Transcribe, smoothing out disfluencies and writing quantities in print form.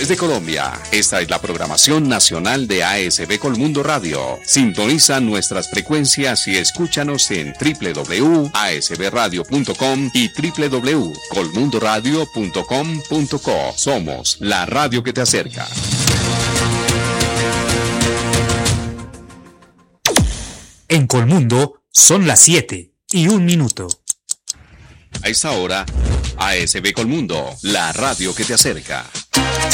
de Colombia. Esta es la programación nacional de ASB Colmundo Radio. Sintoniza nuestras frecuencias y escúchanos en www.asbradio.com y www.colmundoradio.com.co. Somos la radio que te acerca. En Colmundo son las 7:01. A esta hora, ASB Colmundo, la radio que te acerca.